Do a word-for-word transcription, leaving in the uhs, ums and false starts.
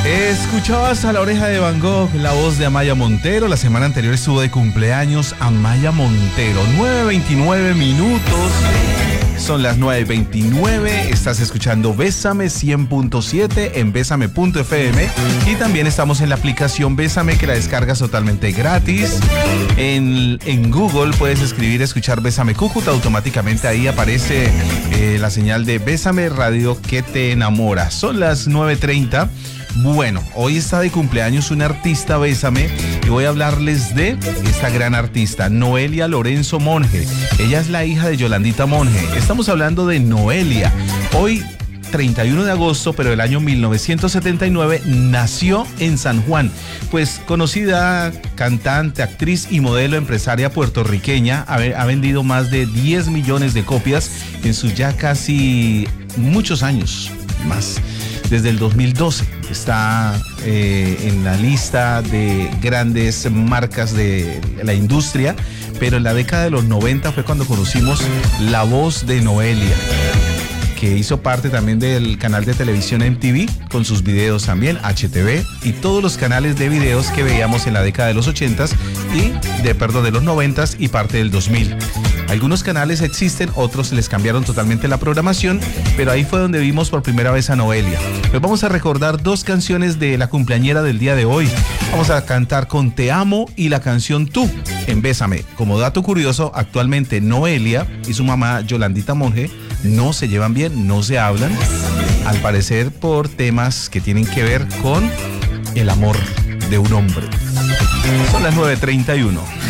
Escuchabas a la oreja de Van Gogh, la voz de Amaya Montero. La semana anterior estuvo de cumpleaños Amaya Montero. nueve veintinueve minutos. Son las nueve veintinueve. Estás escuchando Bésame cien punto siete en bésame punto efe eme. Y también estamos en la aplicación Bésame, que la descargas totalmente gratis. En, en Google puedes escribir, escuchar Bésame Cúcuta. Automáticamente ahí aparece eh, la señal de Bésame Radio que te enamora. Son las nueve treinta. Bueno, hoy está de cumpleaños un artista, Bésame, y voy a hablarles de esta gran artista, Noelia Lorenzo Monge. Ella es la hija de Yolandita Monge. Estamos hablando de Noelia. Hoy, treinta y uno de agosto, pero del año mil novecientos setenta y nueve, nació en San Juan. Pues conocida cantante, actriz y modelo empresaria puertorriqueña, ha, ha vendido más de diez millones de copias en sus ya casi muchos años más. Desde el dos mil doce está eh, en la lista de grandes marcas de la industria, pero en la década de los noventa fue cuando conocimos la voz de Noelia, que hizo parte también del canal de televisión eme te ve, con sus videos también, hache te ve, y todos los canales de videos que veíamos en la década de los ochentas y de, perdón, de los noventas y parte del dos mil. Algunos canales existen, otros les cambiaron totalmente la programación, pero ahí fue donde vimos por primera vez a Noelia. Nos vamos a recordar dos canciones de la cumpleañera del día de hoy. Vamos a cantar con Te Amo y la canción Tú en Bésame. Como dato curioso, actualmente Noelia y su mamá Yolandita Monge no se llevan bien, no se hablan, al parecer por temas que tienen que ver con el amor de un hombre. Son las nueve treinta y uno.